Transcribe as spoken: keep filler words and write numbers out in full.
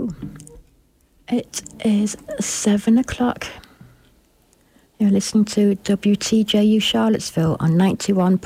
It is seven o'clock. You're listening to W T J U Charlottesville on ninety-one